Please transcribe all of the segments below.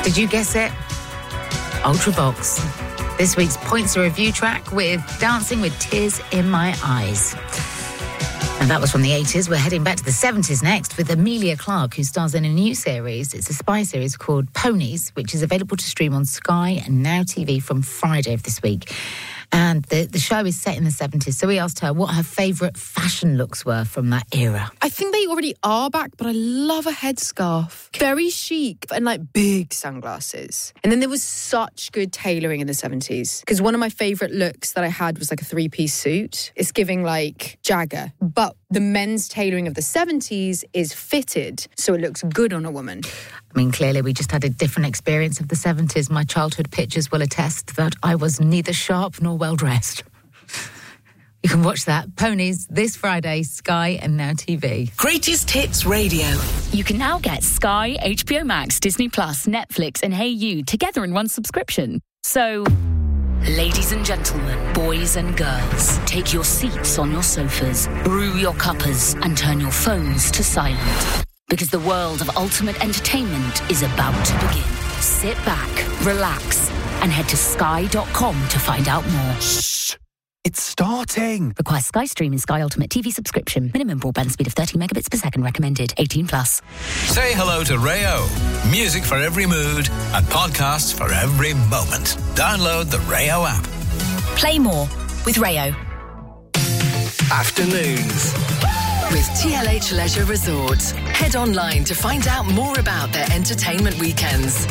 Did you guess it? Ultravox. This week's Points a Review track with Dancing with Tears in My Eyes. And that was from the 80s. We're heading back to the 70s next with Emilia Clarke, who stars in a new series. It's a spy series called Ponies, which is available to stream on Sky and Now TV from Friday of this week. And the show is set in the 70s, so we asked her what her favourite fashion looks were from that era. I think they already are back, but I love a headscarf. Very chic, and like big sunglasses. And then there was such good tailoring in the 70s, because one of my favourite looks that I had was like a three-piece suit. It's giving like Jagger, but the men's tailoring of the 70s is fitted, so it looks good on a woman. I mean, clearly we just had a different experience of the 70s. My childhood pictures will attest that I was neither sharp nor well-dressed. You can watch that, Ponies, this Friday, Sky and Now TV. Greatest Hits Radio. You can now get Sky, HBO Max, Disney+, Netflix and Hey You together in one subscription. So, ladies and gentlemen, boys and girls, take your seats on your sofas, brew your cuppers and turn your phones to silent. Because the world of ultimate entertainment is about to begin. Sit back, relax, and head to sky.com to find out more. Shh! It's starting! Requires Sky Stream and Sky Ultimate TV subscription. Minimum broadband speed of 30 megabits per second recommended. 18+. Say hello to Rayo. Music for every mood and podcasts for every moment. Download the Rayo app. Play more with Rayo. Afternoons with TLH Leisure Resorts. Head online to find out more about their entertainment weekends.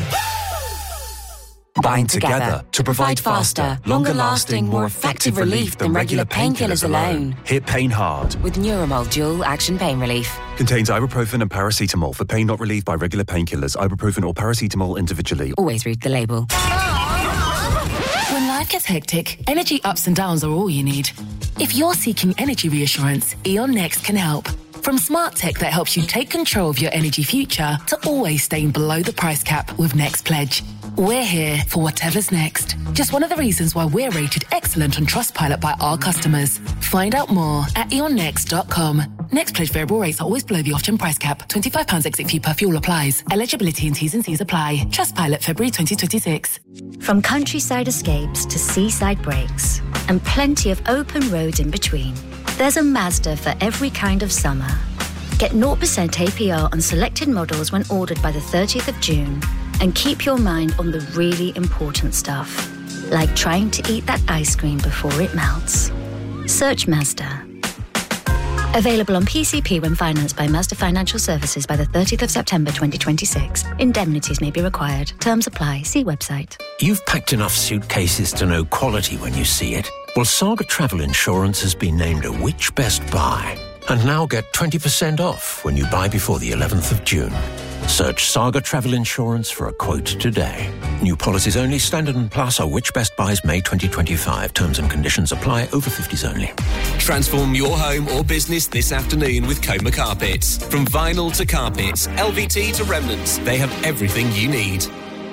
Bind together to provide faster, longer-lasting, more effective relief than regular painkillers alone. Hit pain hard with Neuromol Dual Action Pain Relief. Contains ibuprofen and paracetamol for pain not relieved by regular painkillers. Ibuprofen or paracetamol individually. Always read the label. When life gets hectic, energy ups and downs are all you need. If you're seeking energy reassurance, E.ON Next can help. From smart tech that helps you take control of your energy future to always staying below the price cap with Next Pledge. We're here for whatever's next. Just one of the reasons why we're rated excellent on Trustpilot by our customers. Find out more at eonnext.com. Next Pledge variable rates are always below the off-gen price cap. £25 exit fee per fuel applies. Eligibility and T's and C's apply. Trustpilot February 2026. From countryside escapes to seaside breaks and plenty of open roads in between, there's a Mazda for every kind of summer. Get 0% APR on selected models when ordered by the 30th of June. And keep your mind on the really important stuff, like trying to eat that ice cream before it melts. Search Mazda. Available on PCP when financed by Mazda Financial Services by the 30th of September 2026. Indemnities may be required. Terms apply. See website. You've packed enough suitcases to know quality when you see it. Well, Saga Travel Insurance has been named a Which Best Buy. And now get 20% off when you buy before the 11th of June. Search Saga Travel Insurance for a quote today. New policies only. Standard and Plus are Which Best Buys May 2025. Terms and conditions apply. Over 50s only. Transform your home or business this afternoon with Coma Carpets. From vinyl to carpets, LVT to remnants, they have everything you need.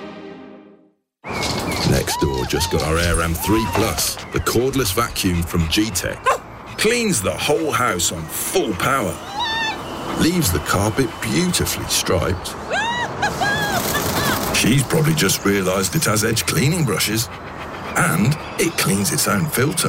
Next door just got our AirAm 3 Plus, the cordless vacuum from G-Tech. Cleans the whole house on full power. Leaves the carpet beautifully striped. She's probably just realised it has edge cleaning brushes. And it cleans its own filter.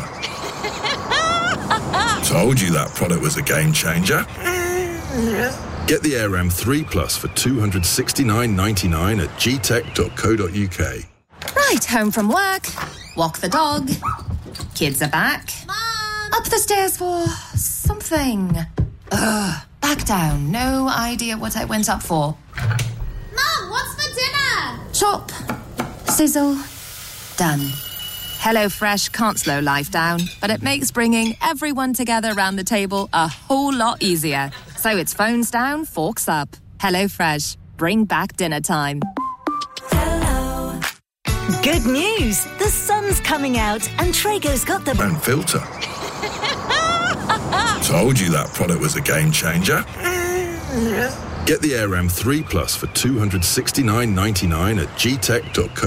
Told you that product was a game changer. Get the AirAm 3 Plus for $269.99 at gtech.co.uk. Right, home from work, walk the dog, kids are back. Mom! Up the stairs for something. Back down, no idea what I went up for. Mom, what's for dinner? Chop, sizzle, done. HelloFresh can't slow life down, but it makes bringing everyone together around the table a whole lot easier. So it's phones down, forks up. HelloFresh, bring back dinner time. Good news! The sun's coming out and Traeger's got the... And filter. Told you that product was a game changer. Get the AirAm 3 Plus for $269.99 at gtech.co.